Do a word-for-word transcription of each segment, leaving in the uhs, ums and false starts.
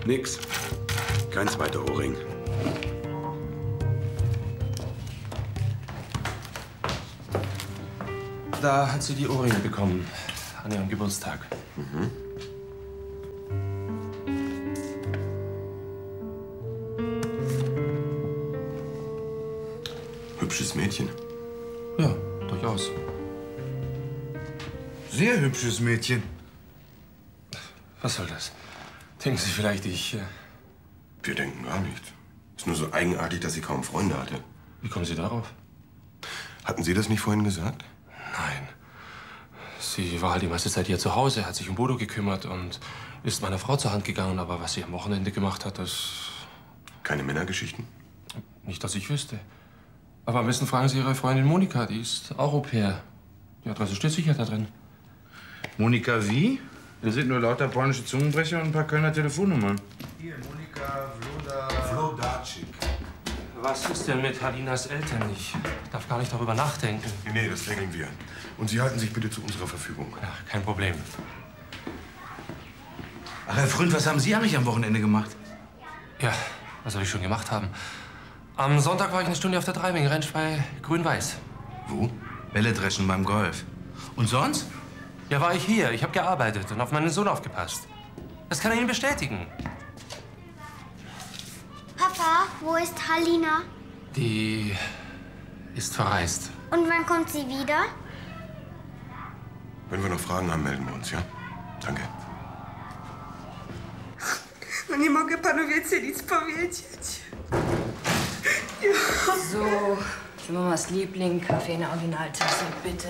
Nix. Kein zweiter Ohrring. Da hat sie die Ohrringe bekommen. An ihrem Geburtstag. Mhm. Hübsches Mädchen. Ja, durchaus. Sehr hübsches Mädchen. Was soll das? Denken Sie vielleicht, ich... Äh Wir denken gar nichts. Ist nur so eigenartig, dass sie kaum Freunde hatte. Wie kommen Sie darauf? Hatten Sie das nicht vorhin gesagt? Nein. Sie war halt die meiste Zeit hier zu Hause, hat sich um Bodo gekümmert und ist meiner Frau zur Hand gegangen. Aber was sie am Wochenende gemacht hat, das... Keine Männergeschichten? Nicht, dass ich wüsste. Aber am besten fragen Sie Ihre Freundin Monika, die ist auch Au pair. Die Adresse steht sicher da drin. Monika wie? Da sind nur lauter polnische Zungenbrecher und ein paar Kölner Telefonnummern. Hier, Monika Vloda... Vlodarczyk. Was ist denn mit Halinas Eltern? Ich darf gar nicht darüber nachdenken. Nee, nee, das regeln wir. Und Sie halten sich bitte zu unserer Verfügung. Ja, kein Problem. Ach, Herr Fründ, was haben Sie eigentlich am Wochenende gemacht? Ja, was soll ich schon gemacht haben? Am Sonntag war ich eine Stunde auf der Driving Ranch bei Grün-Weiß. Wo? Bälle dreschen beim Golf. Und sonst? Ja, war ich hier. Ich habe gearbeitet und auf meinen Sohn aufgepasst. Das kann ich Ihnen bestätigen. Papa, wo ist Halina? Die ist verreist. Und wann kommt sie wieder? Wenn wir noch Fragen haben, melden wir uns, ja? Danke. No nie mogę panu więcej nic powiedzieć. So, für Mamas Liebling, Kaffee in der Originaltasse, bitte.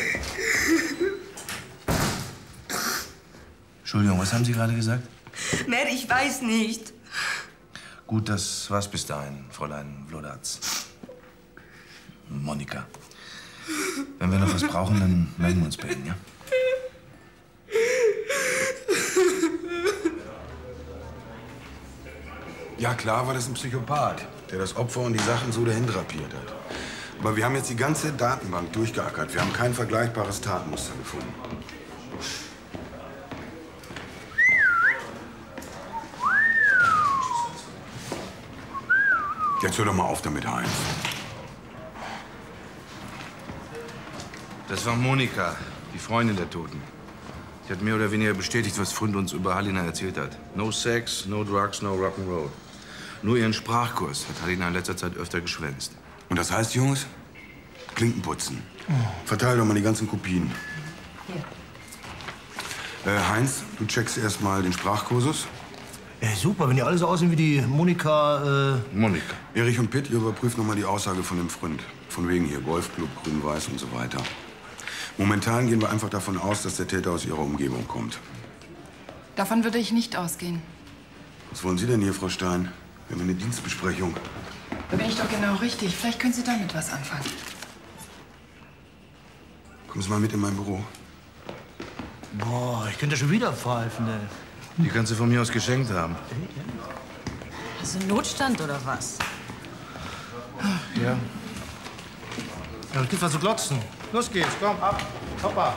Entschuldigung, was haben Sie gerade gesagt? Mary, ich weiß nicht. Gut, das war's bis dahin, Fräulein Vlodarz. Monika. Wenn wir noch was brauchen, dann melden wir uns bei Ihnen, ja? Ja, klar war das ein Psychopath, der das Opfer und die Sachen so dahin drapiert hat. Aber wir haben jetzt die ganze Datenbank durchgeackert. Wir haben kein vergleichbares Tatmuster gefunden. Jetzt hör doch mal auf damit, Heinz. Das war Monika, die Freundin der Toten. Sie hat mehr oder weniger bestätigt, was Fründ uns über Halina erzählt hat. No Sex, no Drugs, no Rock'n'Roll. Nur ihren Sprachkurs hat Halina in letzter Zeit öfter geschwänzt. Und das heißt, Jungs, Klinken putzen. Verteil doch mal die ganzen Kopien. Hier. Äh, Heinz, du checkst erst mal den Sprachkursus. Ey, super, wenn die alle so aussehen wie die Monika, äh... Monika. Erich und Pitt, ihr überprüft noch mal die Aussage von dem Freund. Von wegen hier Golfclub, Grün-Weiß und so weiter. Momentan gehen wir einfach davon aus, dass der Täter aus ihrer Umgebung kommt. Davon würde ich nicht ausgehen. Was wollen Sie denn hier, Frau Stein? Wir haben eine Dienstbesprechung. Da bin ich doch genau richtig. Vielleicht können Sie damit was anfangen. Kommen Sie mal mit in mein Büro. Boah, ich könnte schon wieder pfeifen, ey. Die kannst du von mir aus geschenkt haben. Hast du Notstand oder was? Ja. Ja, es gibt was zu glotzen. Los geht's, komm, ab. Hoppa.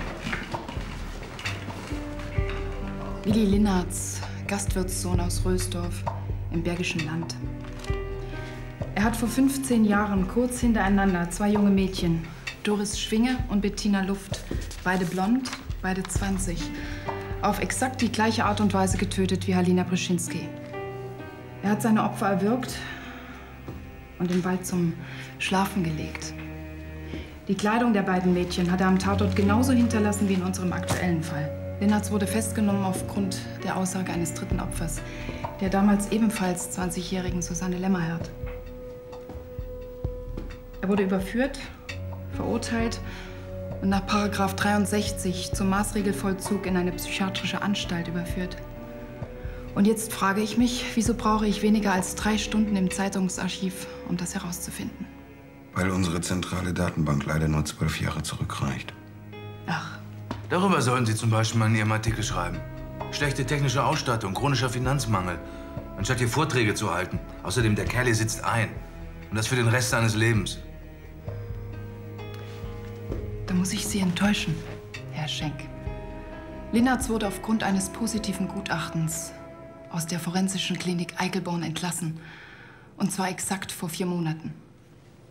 Willi Linnertz, Gastwirtssohn aus Rösdorf im Bergischen Land. Er hat vor fünfzehn Jahren kurz hintereinander zwei junge Mädchen, Doris Schwinge und Bettina Luft, beide blond, beide zwanzig, auf exakt die gleiche Art und Weise getötet wie Halina Brzezinski. Er hat seine Opfer erwürgt und im Wald zum Schlafen gelegt. Die Kleidung der beiden Mädchen hat er am Tatort genauso hinterlassen wie in unserem aktuellen Fall. Linnertz wurde festgenommen aufgrund der Aussage eines dritten Opfers, der damals ebenfalls zwanzigjährigen Susanne Lämmerhirt. Er wurde überführt, verurteilt und nach Paragraph dreiundsechzig zum Maßregelvollzug in eine psychiatrische Anstalt überführt. Und jetzt frage ich mich, wieso brauche ich weniger als drei Stunden im Zeitungsarchiv, um das herauszufinden? Weil unsere zentrale Datenbank leider nur zwölf Jahre zurückreicht. Ach. Darüber sollen Sie zum Beispiel mal in Ihrem Artikel schreiben. Schlechte technische Ausstattung, chronischer Finanzmangel. Anstatt hier Vorträge zu halten. Außerdem, der Kerl hier sitzt ein. Und das für den Rest seines Lebens. Da muss ich Sie enttäuschen, Herr Schenk. Linnertz wurde aufgrund eines positiven Gutachtens aus der forensischen Klinik Eichelborn entlassen. Und zwar exakt vor vier Monaten.